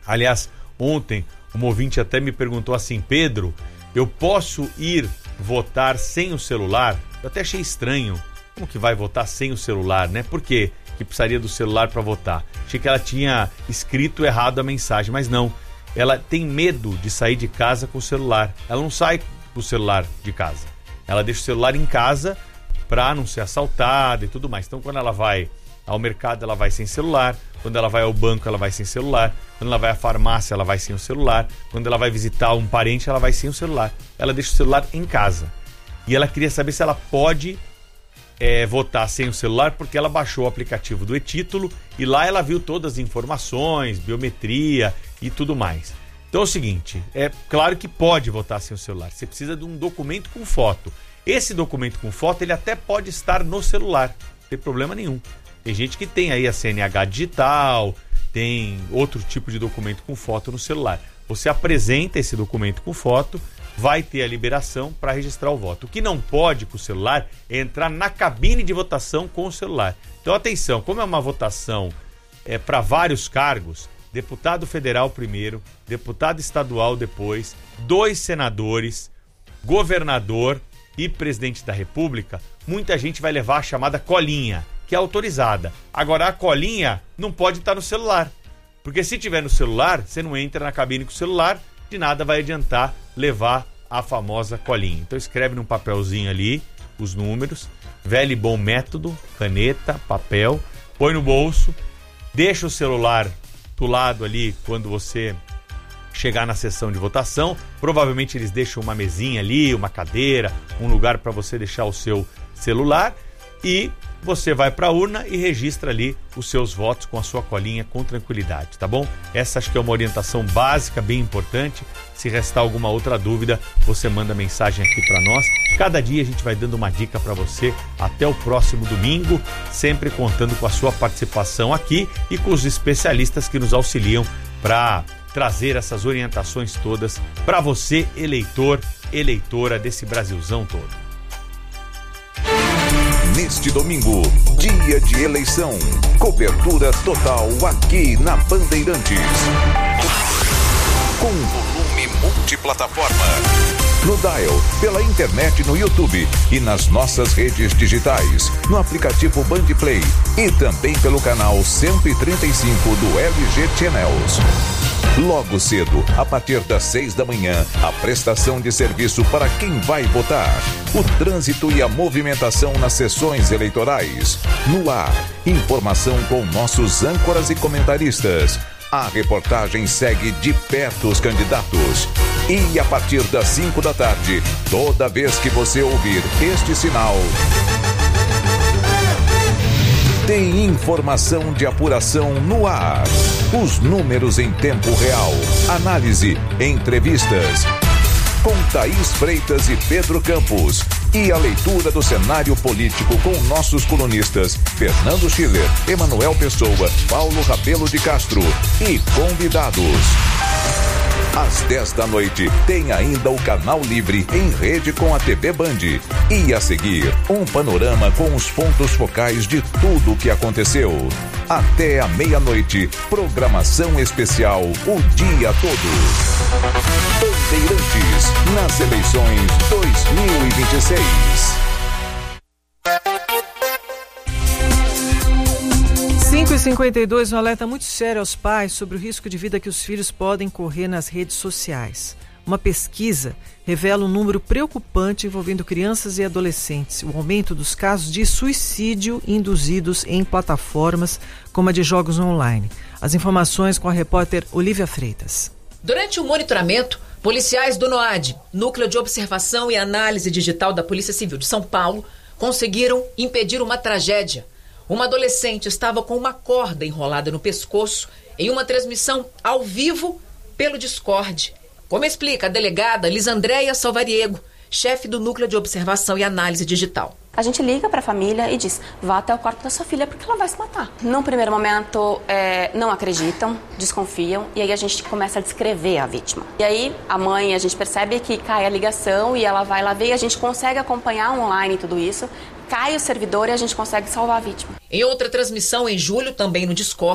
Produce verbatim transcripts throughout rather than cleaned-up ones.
Aliás, ontem um ouvinte até me perguntou assim: Pedro, eu posso ir votar sem o celular? Eu até achei estranho. Como que vai votar sem o celular, né? Por quê que precisaria do celular para votar? Achei que ela tinha escrito errado a mensagem, mas não. Ela tem medo de sair de casa com o celular. Ela não sai com o celular de casa. Ela deixa o celular em casa para não ser assaltada e tudo mais. Então, quando ela vai ao mercado, ela vai sem celular. Quando ela vai ao banco, ela vai sem celular. Quando ela vai à farmácia, ela vai sem o celular. Quando ela vai visitar um parente, ela vai sem o celular. Ela deixa o celular em casa. E ela queria saber se ela pode é, votar sem o celular, porque ela baixou o aplicativo do e-Título e lá ela viu todas as informações, biometria e tudo mais. Então é o seguinte, é claro que pode votar sem o celular. Você precisa de um documento com foto. Esse documento com foto, ele até pode estar no celular, não tem problema nenhum. Tem gente que tem aí a C N H digital, tem outro tipo de documento com foto no celular. Você apresenta esse documento com foto, vai ter a liberação para registrar o voto. O que não pode com o celular é entrar na cabine de votação com o celular. Então atenção, como é uma votação é, para vários cargos, deputado federal primeiro, deputado estadual depois, dois senadores, governador e presidente da República, muita gente vai levar a chamada colinha, que é autorizada. Agora a colinha não pode estar no celular, porque se tiver no celular, você não entra na cabine com o celular, de nada vai adiantar levar a famosa colinha. Então escreve num papelzinho ali os números, velho e bom método, caneta, papel, põe no bolso, deixa o celular do lado ali quando você chegar na sessão de votação. Provavelmente eles deixam uma mesinha ali, uma cadeira, um lugar para você deixar o seu celular e você vai para a urna e registra ali os seus votos com a sua colinha com tranquilidade, tá bom? Essa acho que é uma orientação básica, bem importante. Se restar alguma outra dúvida, você manda mensagem aqui para nós. Cada dia a gente vai dando uma dica para você. Até o próximo domingo, sempre contando com a sua participação aqui e com os especialistas que nos auxiliam para trazer essas orientações todas para você, eleitor, eleitora desse Brasilzão todo. Neste domingo, dia de eleição, cobertura total aqui na Bandeirantes. Com volume multiplataforma. No Dial, pela internet no YouTube e nas nossas redes digitais, no aplicativo Bandplay e também pelo canal cento e trinta e cinco do L G Channels. Logo cedo, a partir das seis da manhã, a prestação de serviço para quem vai votar, o trânsito e a movimentação nas sessões eleitorais. No ar, informação com nossos âncoras e comentaristas. A reportagem segue de perto os candidatos. E a partir das cinco da tarde, toda vez que você ouvir este sinal, tem informação de apuração no ar. Os números em tempo real. Análise, entrevistas. Com Thaís Freitas e Pedro Campos. E a leitura do cenário político com nossos colunistas Fernando Schiller, Emanuel Pessoa, Paulo Rabelo de Castro e convidados. Às dez da noite, tem ainda o Canal Livre em rede com a T V Band. E a seguir, um panorama com os pontos focais de tudo o que aconteceu. Até a meia-noite, programação especial o dia todo. Bandeirantes, nas eleições dois mil e vinte e seis. cinco e cinquenta e dois, um alerta muito sério aos pais sobre o risco de vida que os filhos podem correr nas redes sociais. Uma pesquisa revela um número preocupante envolvendo crianças e adolescentes, o aumento dos casos de suicídio induzidos em plataformas como a de jogos online. As informações com a repórter Olivia Freitas. Durante o monitoramento, policiais do NOAD, Núcleo de Observação e Análise Digital da Polícia Civil de São Paulo, conseguiram impedir uma tragédia. Uma adolescente estava com uma corda enrolada no pescoço em uma transmissão ao vivo pelo Discord. Como explica a delegada Lisandréia Salvariego, chefe do Núcleo de Observação e Análise Digital. A gente liga para a família e diz, vá até o quarto da sua filha porque ela vai se matar. Num primeiro momento, é, não acreditam, desconfiam e aí a gente começa a descrever a vítima. E aí a mãe, a gente percebe que cai a ligação e ela vai lá ver e a gente consegue acompanhar online tudo isso. Cai o servidor e a gente consegue salvar a vítima. Em outra transmissão em julho, também no Discord,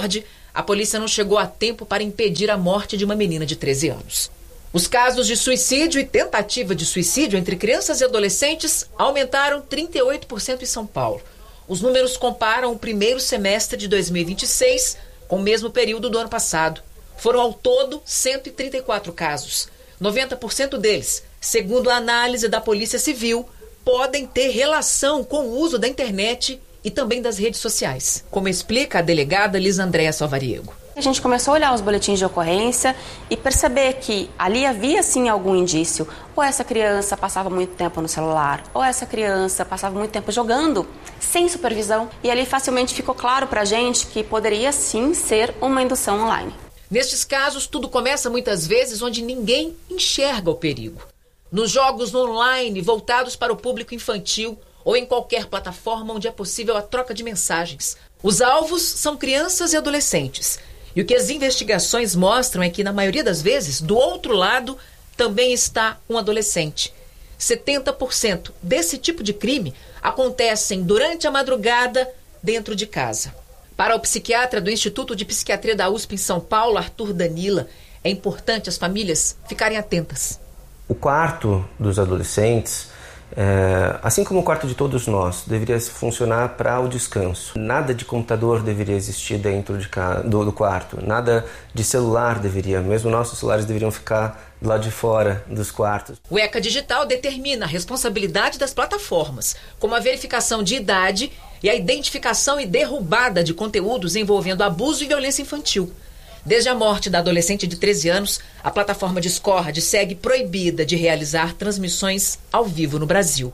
a polícia não chegou a tempo para impedir a morte de uma menina de treze anos. Os casos de suicídio e tentativa de suicídio entre crianças e adolescentes aumentaram trinta e oito por cento em São Paulo. Os números comparam o primeiro semestre de dois mil e vinte e seis com o mesmo período do ano passado. Foram ao todo cento e trinta e quatro casos. noventa por cento deles, segundo a análise da Polícia Civil, podem ter relação com o uso da internet e também das redes sociais, como explica a delegada Liz Andréa Salvariego. A gente começou a olhar os boletins de ocorrência e perceber que ali havia sim algum indício. Ou essa criança passava muito tempo no celular, ou essa criança passava muito tempo jogando sem supervisão. E ali facilmente ficou claro pra gente que poderia sim ser uma indução online. Nestes casos, tudo começa muitas vezes onde ninguém enxerga o perigo. Nos jogos online voltados para o público infantil ou em qualquer plataforma onde é possível a troca de mensagens. Os alvos são crianças e adolescentes. E o que as investigações mostram é que, na maioria das vezes, do outro lado também está um adolescente. setenta por cento desse tipo de crime acontecem durante a madrugada dentro de casa. Para o psiquiatra do Instituto de Psiquiatria da U S P em São Paulo, Arthur Danila, é importante as famílias ficarem atentas. O quarto dos adolescentes, é, assim como o quarto de todos nós, deveria funcionar para o descanso. Nada de computador deveria existir dentro de ca... do, do quarto, nada de celular deveria, mesmo nossos celulares deveriam ficar do lado de fora dos quartos. O ECA Digital determina a responsabilidade das plataformas, como a verificação de idade e a identificação e derrubada de conteúdos envolvendo abuso e violência infantil. Desde a morte da adolescente de treze anos, a plataforma Discord segue proibida de realizar transmissões ao vivo no Brasil.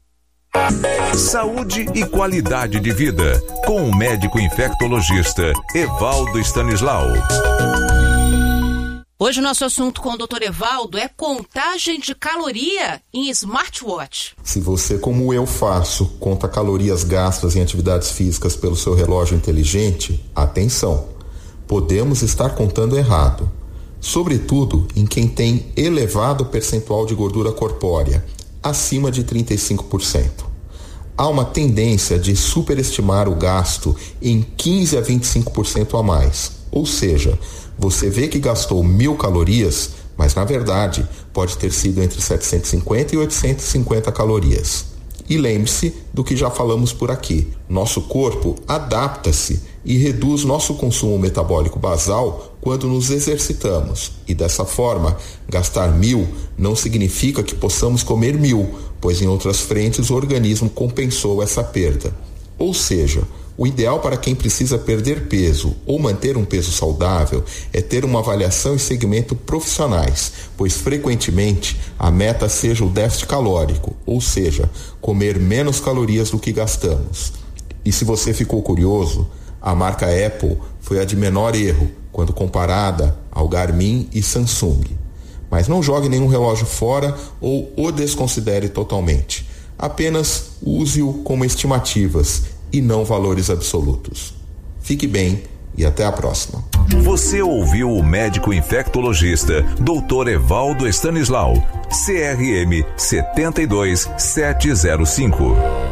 Saúde e qualidade de vida, com o médico infectologista Evaldo Stanislau. Hoje o nosso assunto com o doutor Evaldo é contagem de caloria em smartwatch. Se você, como eu faço, conta calorias gastas em atividades físicas pelo seu relógio inteligente, atenção! Podemos estar contando errado, sobretudo em quem tem elevado percentual de gordura corpórea, acima de trinta e cinco por cento. Há uma tendência de superestimar o gasto em quinze a vinte e cinco por cento a mais, ou seja, você vê que gastou mil calorias, mas na verdade pode ter sido entre setecentos e cinquenta e oitocentos e cinquenta calorias. E lembre-se do que já falamos por aqui. Nosso corpo adapta-se e reduz nosso consumo metabólico basal quando nos exercitamos. E dessa forma, gastar mil não significa que possamos comer mil, pois em outras frentes o organismo compensou essa perda. Ou seja, o ideal para quem precisa perder peso ou manter um peso saudável é ter uma avaliação e segmento profissionais, pois frequentemente a meta seja o déficit calórico, ou seja, comer menos calorias do que gastamos. E se você ficou curioso, a marca Apple foi a de menor erro quando comparada ao Garmin e Samsung. Mas não jogue nenhum relógio fora ou o desconsidere totalmente. Apenas use-o como estimativas e não valores absolutos. Fique bem e até a próxima. Você ouviu o médico infectologista doutor Evaldo Stanislau, C R M sete dois sete zero cinco.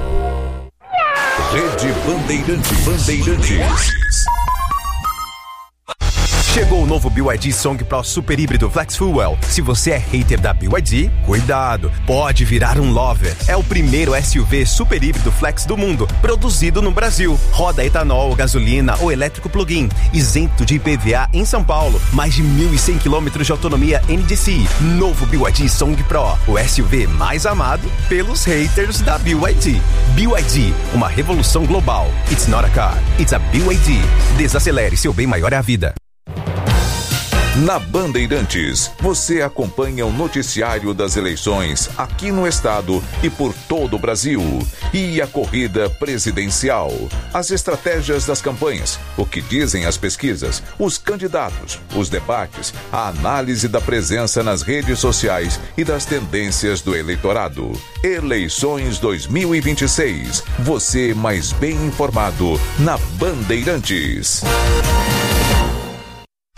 Rede Bandeirantes. Bandeirantes. Chegou o novo B Y D Song Pro Super Híbrido Flex Fuel. Se você é hater da B Y D, cuidado, pode virar um lover. É o primeiro S U V super híbrido flex do mundo, produzido no Brasil. Roda etanol, gasolina ou elétrico plug-in, isento de I P V A em São Paulo. Mais de mil e cem quilômetros de autonomia N D C I. Novo B Y D Song Pro, o S U V mais amado pelos haters da B Y D. B Y D, uma revolução global. It's not a car, it's a B Y D. Desacelere, seu bem maior é a vida. Na Bandeirantes, você acompanha o noticiário das eleições aqui no estado e por todo o Brasil. E a corrida presidencial, as estratégias das campanhas, o que dizem as pesquisas, os candidatos, os debates, a análise da presença nas redes sociais e das tendências do eleitorado. Eleições dois mil e vinte e seis. Você mais bem informado na Bandeirantes.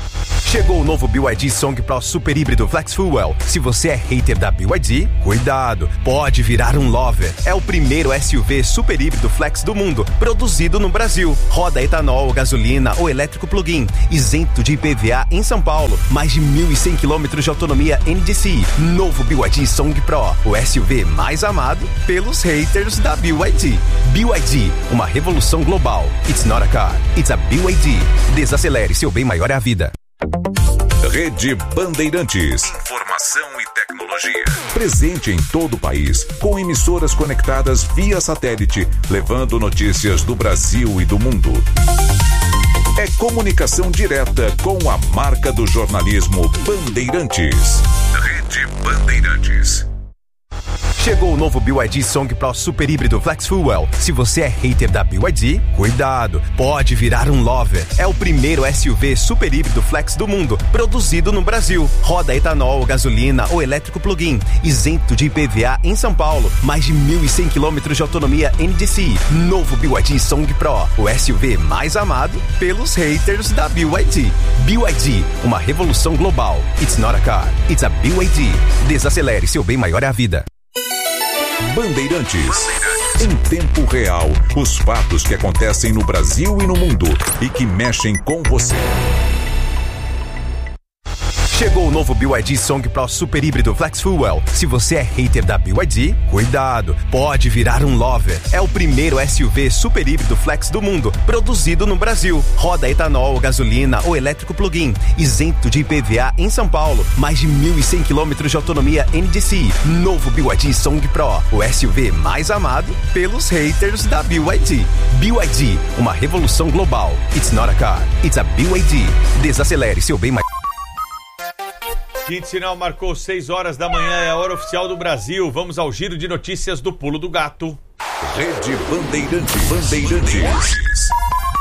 Chegou o novo B Y D Song Pro Super Híbrido Flex Fuel. Se você é hater da B Y D, cuidado, pode virar um lover. É o primeiro S U V super híbrido flex do mundo, produzido no Brasil. Roda etanol, gasolina ou elétrico plug-in, isento de I P V A em São Paulo. Mais de mil e cem quilômetros de autonomia N D C I. Novo B Y D Song Pro, o S U V mais amado pelos haters da B Y D. B Y D, uma revolução global. It's not a car, it's a B Y D. Desacelere, seu bem maior é a vida. Rede Bandeirantes. Informação e tecnologia. Presente em todo o país, com emissoras conectadas via satélite, levando notícias do Brasil e do mundo. É comunicação direta com a marca do jornalismo Bandeirantes. Rede Bandeirantes. Chegou o novo B Y D Song Pro Super Híbrido Flex Fuel. Se você é hater da B Y D, cuidado, pode virar um lover. É o primeiro S U V super híbrido flex do mundo, produzido no Brasil. Roda etanol, gasolina ou elétrico plug-in, isento de I P V A em São Paulo. Mais de mil e cem quilômetros de autonomia N D C I. Novo B Y D Song Pro, o S U V mais amado pelos haters da B Y D. B Y D, uma revolução global. It's not a car, it's a B Y D. Desacelere, seu bem maior é a vida. Bandeirantes. Bandeirantes. Em tempo real, os fatos que acontecem no Brasil e no mundo e que mexem com você. Chegou o novo B Y D Song Pro Super Híbrido Flex Fuel. Se você é hater da B Y D, cuidado, pode virar um lover. É o primeiro S U V super híbrido flex do mundo, produzido no Brasil. Roda etanol, gasolina ou elétrico plug-in, isento de I P V A em São Paulo. Mais de mil e cem quilômetros de autonomia N D C I. Novo B Y D Song Pro, o S U V mais amado pelos haters da B Y D. B Y D, uma revolução global. It's not a car, it's a B Y D. Desacelere, seu bem mais... Quinto sinal marcou seis horas da manhã, é a hora oficial do Brasil. Vamos ao giro de notícias do Pulo do Gato. Rede Bandeirantes. Bandeirantes.